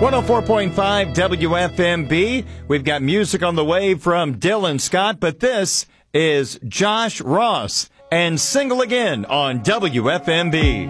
104.5 WFMB. We've got music on the way from Dylan Scott, but this is Josh Ross and Single Again on WFMB.